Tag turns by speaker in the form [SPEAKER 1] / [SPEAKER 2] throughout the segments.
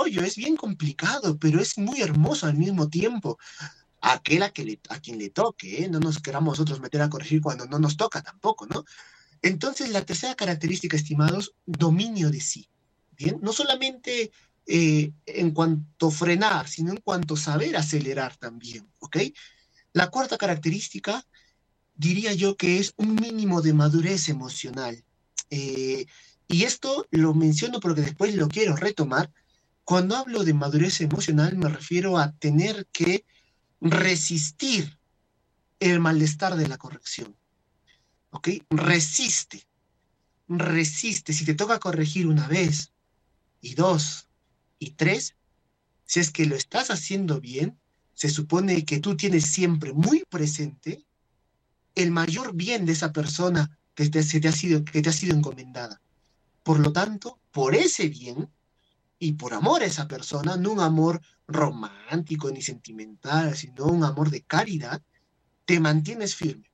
[SPEAKER 1] rollo, es bien complicado, pero es muy hermoso al mismo tiempo. A quien le toque, ¿eh? No nos queramos nosotros meter a corregir cuando no nos toca tampoco, ¿no? Entonces, la tercera característica, estimados, dominio de sí. Bien, no solamente en cuanto frenar, sino en cuanto saber acelerar también, ¿ok? La cuarta característica, diría yo que es un mínimo de madurez emocional. Eh, y esto lo menciono porque después lo quiero retomar. Cuando hablo de madurez emocional, me refiero a tener que resistir el malestar de la corrección, ¿ok? Resiste, resiste. Si te toca corregir una vez y dos y tres, si es que lo estás haciendo bien, se supone que tú tienes siempre muy presente el mayor bien de esa persona que te ha sido encomendada. Por lo tanto, por ese bien y por amor a esa persona, no un amor romántico ni sentimental, sino un amor de caridad, te mantienes firme.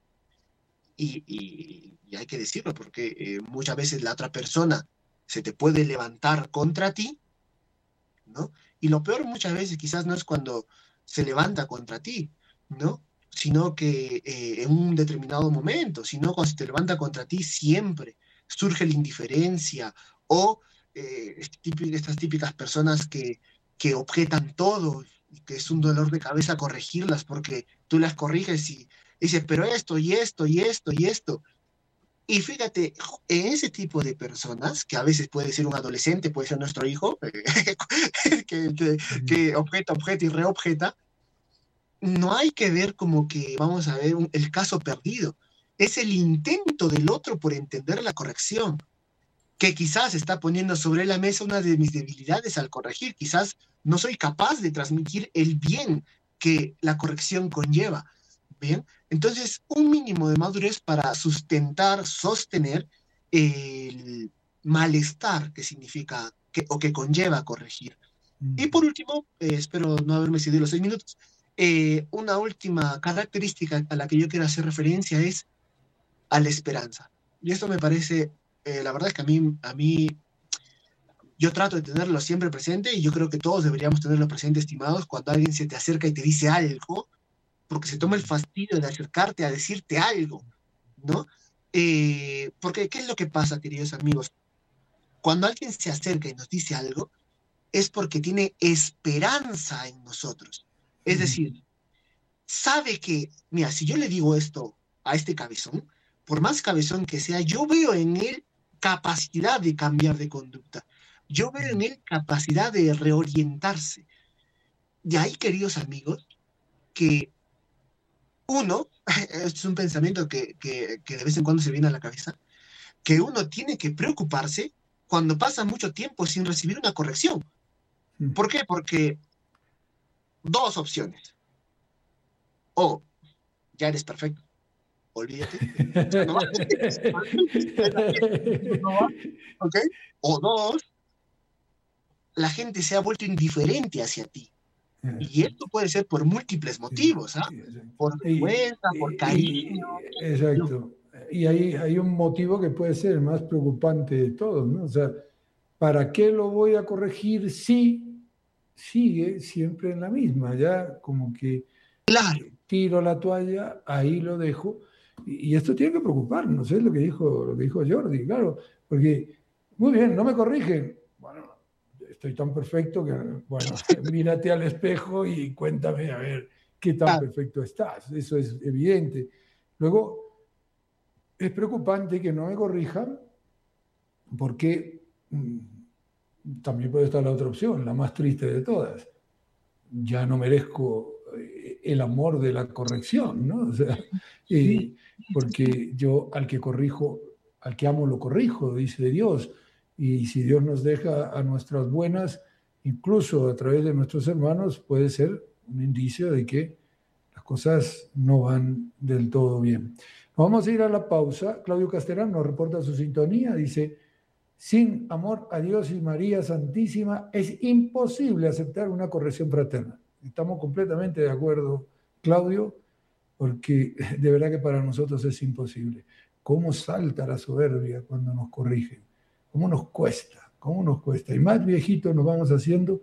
[SPEAKER 1] Y hay que decirlo, porque muchas veces la otra persona se te puede levantar contra ti, ¿no? Y lo peor muchas veces quizás no es cuando se levanta contra ti, ¿no? Sino que en un determinado momento, sino cuando se te levanta contra ti siempre surge la indiferencia o estas típicas personas que objetan todo y que es un dolor de cabeza corregirlas porque tú las corriges y dices, pero esto y esto y esto y esto. Y fíjate, en ese tipo de personas, que a veces puede ser un adolescente, puede ser nuestro hijo, que objeta y reobjeta, no hay que ver como que vamos a ver el caso perdido. Es el intento del otro por entender la corrección, que quizás está poniendo sobre la mesa una de mis debilidades al corregir. Quizás no soy capaz de transmitir el bien que la corrección conlleva. Bien, entonces un mínimo de madurez para sustentar, sostener el malestar que significa o que conlleva corregir. Y por último, espero no haberme excedido los 6 minutos, una última característica a la que yo quiero hacer referencia es a la esperanza. Y esto me parece, la verdad es que yo trato de tenerlo siempre presente y yo creo que todos deberíamos tenerlo presente, estimados, cuando alguien se te acerca y te dice algo, porque se toma el fastidio de acercarte a decirte algo, ¿no? Porque, ¿qué es lo que pasa, queridos amigos? Cuando alguien se acerca y nos dice algo, es porque tiene esperanza en nosotros. Es decir, sabe que, mira, si yo le digo esto a este cabezón, por más cabezón que sea, yo veo en él capacidad de cambiar de conducta. Yo veo en él capacidad de reorientarse. De ahí, queridos amigos, que uno, es un pensamiento que de vez en cuando se viene a la cabeza, que uno tiene que preocuparse cuando pasa mucho tiempo sin recibir una corrección. ¿Por qué? Porque dos opciones. O ya eres perfecto, olvídate, ya no va, no va, ¿ok? O dos, la gente se ha vuelto indiferente hacia ti. Y esto puede ser por múltiples
[SPEAKER 2] Sí,
[SPEAKER 1] motivos, ¿ah?
[SPEAKER 2] sí, exacto.
[SPEAKER 1] Por vergüenza, por cariño.
[SPEAKER 2] Exacto. Y hay un motivo que puede ser el más preocupante de todos, ¿no? O sea, ¿para qué lo voy a corregir si sigue siempre en la misma? Ya como que
[SPEAKER 1] Claro,
[SPEAKER 2] tiro la toalla, ahí lo dejo. Y esto tiene que preocuparnos, es lo que dijo Jordi, claro, porque, muy bien, no me corrigen. Bueno, estoy tan perfecto que, bueno, mírate al espejo y cuéntame a ver qué tan
[SPEAKER 1] claro,
[SPEAKER 2] perfecto estás. Eso es evidente. Luego, es preocupante que no me corrijan porque también puede estar la otra opción, la más triste de todas. Ya no merezco el amor de la corrección, ¿no? O sea,
[SPEAKER 1] sí,
[SPEAKER 2] porque yo al que corrijo, al que amo lo corrijo, dice Dios. Y si Dios nos deja a nuestras buenas, incluso a través de nuestros hermanos, puede ser un indicio de que las cosas no van del todo bien. Vamos a ir a la pausa. Claudio Castellán nos reporta su sintonía. Dice, sin amor a Dios y María Santísima es imposible aceptar una corrección fraterna. Estamos completamente de acuerdo, Claudio, porque de verdad que para nosotros es imposible. ¿Cómo salta la soberbia cuando nos corrigen? ¿Cómo nos cuesta? ¿Cómo nos cuesta? Y más viejitos nos vamos haciendo